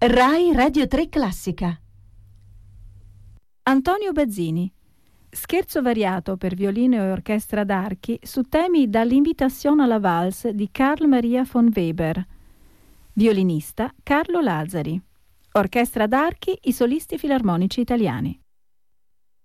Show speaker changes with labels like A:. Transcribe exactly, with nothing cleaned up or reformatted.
A: Rai Radio tre Classica.
B: Antonio Bazzini. Scherzo variato per violino e orchestra d'archi su temi dall'Invitation alla Valse di Carl Maria von Weber. Violinista Carlo Lazzari. Orchestra d'archi, i solisti filarmonici italiani.